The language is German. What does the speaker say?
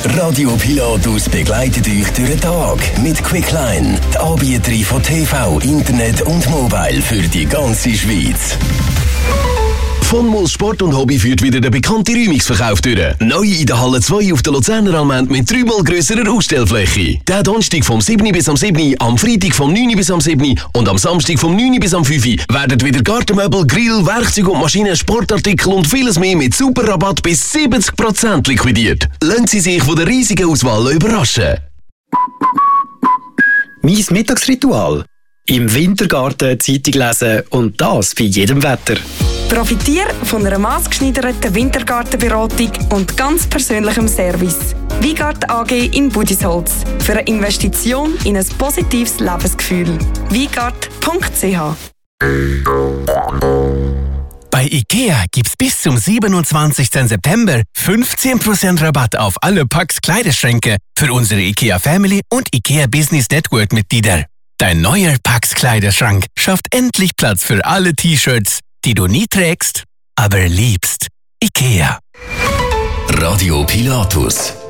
Radio Pilatus begleitet euch durch den Tag mit Quickline, die Anbieterin von TV, Internet und Mobile für die ganze Schweiz. Von Moos Sport und Hobby führt wieder der bekannte Räumungsverkauf durch. Neu in der Halle 2 auf der Luzerner Allmend mit 3-mal grösserer Ausstellfläche. Der Donnerstag vom 7. bis am 7., am Freitag vom 9. bis am 7. und am Samstag vom 9. bis am 5. werden wieder Gartenmöbel, Grill, Werkzeug und Maschinen, Sportartikel und vieles mehr mit super Rabatt bis 70% liquidiert. Lassen Sie sich von der riesigen Auswahl überraschen. Mein Mittagsritual. Im Wintergarten Zeitung lesen und das bei jedem Wetter. Profitiere von einer maßgeschneiderten Wintergartenberatung und ganz persönlichem Service. Weingarten AG in Budisholz. Für eine Investition in ein positives Lebensgefühl. weingart.ch. Bei IKEA gibt's bis zum 27. September 15% Rabatt auf alle Packs Kleiderschränke für unsere IKEA Family und IKEA Business Network Mitglieder. Dein neuer Pax Kleiderschrank schafft endlich Platz für alle T-Shirts, die du nie trägst, aber liebst. IKEA. Radio Pilatus.